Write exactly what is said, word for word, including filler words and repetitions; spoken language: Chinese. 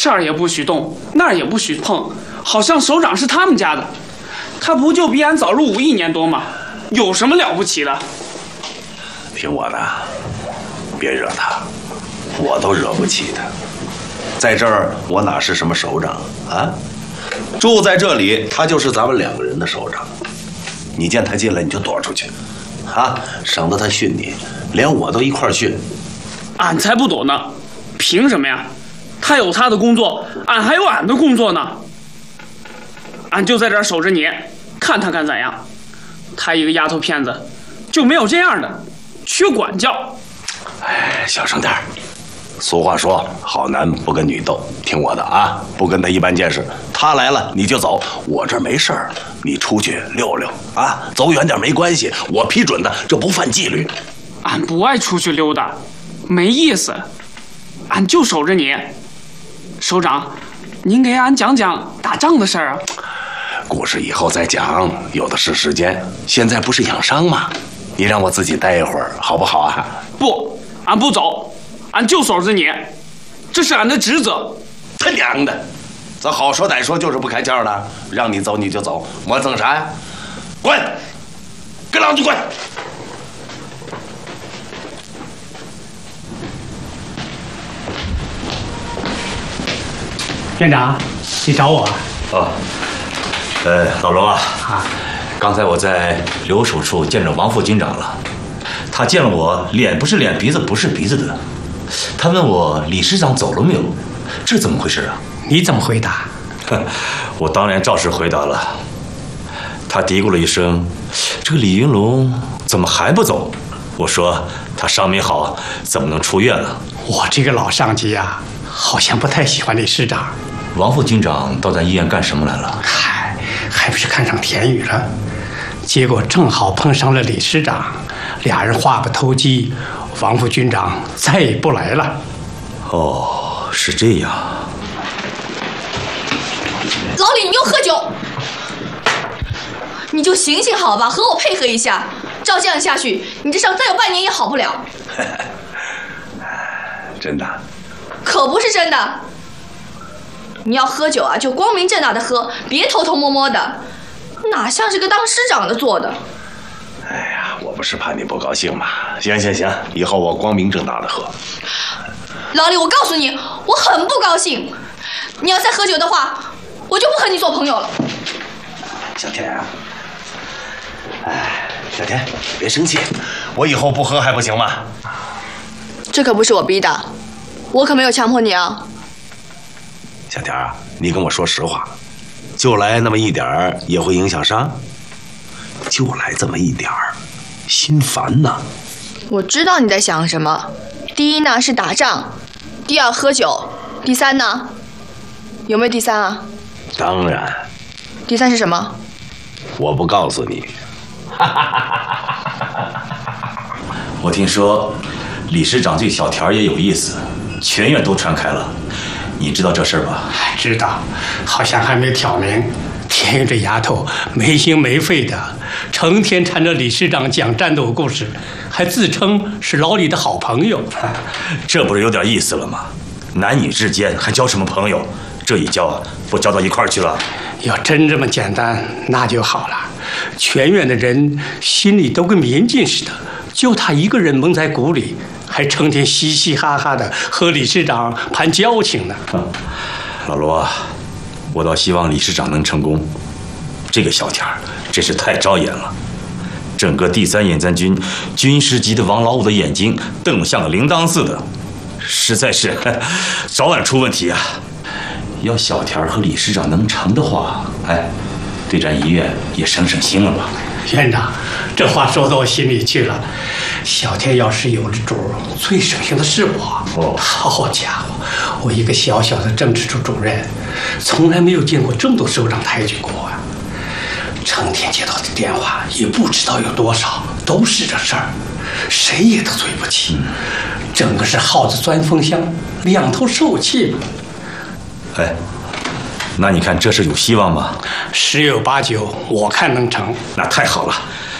这儿也不许动，那儿也不许碰，好像首长是他们家的。他不就比俺早入伍一年多吗？有什么了不起的？ 听我的，别惹他，我都惹不起他。在这儿，我哪是什么首长啊？住在这里，他就是咱们两个人的首长。你见他进来，你就躲出去，啊，省得他训你，连我都一块训。 俺才不躲呢，凭什么呀？他有他的工作，俺还有俺的工作呢。俺就在这儿守着你，看他敢怎样。他一个丫头片子，就没有这样的，缺管教。 哎，小声点儿。俗话说，好男不跟女斗，听我的啊，不跟他一般见识。他来了你就走，我这儿没事儿，你出去溜溜啊，走远点没关系，我批准的，这不犯纪律。 俺不爱出去溜达，没意思，俺就守着你。首长，您给俺讲讲打仗的事儿啊。 故事以后再讲，有的是时间。现在不是养伤吗？你让我自己待一会儿，好不好啊？ 不，俺不走，俺就守着你，这是俺的职责。 他娘的，咱好说歹说就是不开窍的，让你走你就走，我整啥呀？滚！跟老子滚！ 院长，你找我啊？ 哦，呃，老罗啊，啊，刚才我在留守处见着王副军长了，他见了我，脸不是脸，鼻子不是鼻子的。他问我李师长走了没有，这怎么回事啊？ 你怎么回答？ 我当然照实回答了。他嘀咕了一声：“这个李云龙怎么还不走？”我说：“他伤没好，怎么能出院了？” 我这个老上级呀、啊，好像不太喜欢李师长。 王副军长到咱医院干什么来了？ 嗨，还不是看上田雨了，结果正好碰上了李师长，俩人话不投机，王副军长再也不来了。 哦，是这样。 老李，你又喝酒，你就醒醒好吧，和我配合一下。照这样下去，你这伤再有半年也好不了。 真的？ 可不是真的。你要喝酒啊，就光明正大的喝，别偷偷摸摸的，哪像是个当师长的做的。 哎呀，我不是怕你不高兴嘛。行行行，以后我光明正大的喝。 老李，我告诉你，我很不高兴。你要再喝酒的话，我就不和你做朋友了。 小田啊，哎，小田，别生气，我以后不喝还不行吗？ 这可不是我逼的，我可没有强迫你啊。 小田啊，你跟我说实话，就来那么一点儿也会影响伤？就来这么一点儿，心烦呐。 我知道你在想什么。第一呢是打仗，第二喝酒，第三呢？有没有第三啊？ 当然。 第三是什么？ 我不告诉你。 我听说李师长对小田也有意思，全院都传开了。你知道这事儿吧？ 知道，好像还没挑明。田玉这丫头没心没肺的，成天缠着李师长讲战斗故事，还自称是老李的好朋友。 这不是有点意思了吗？男女之间还交什么朋友？这一交不交到一块儿去了？ 要真这么简单，那就好了。全院的人心里都跟明镜似的，就他一个人蒙在鼓里，还成天嘻嘻哈哈的和李师长谈交情呢。 嗯、老罗，我倒希望李师长能成功。这个小田儿真是太招眼了，整个第三野战军军师级的王老五的眼睛瞪得像个铃铛似的，实在是早晚出问题啊！要小田和李师长能成的话，哎，对咱医院也省省心了吧？ 院长，这话说到我心里去了。小田要是有了主，最省心的是我。 哦， 好家伙，我一个小小的政治处主任，从来没有见过这么多首长抬举过啊！成天接到的电话也不知道有多少，都是这事儿，谁也得罪不起，嗯、整个是耗子钻风箱，两头受气嘛。 哎，那你看这事有希望吗？ 十有八九，我看能成。 那太好了，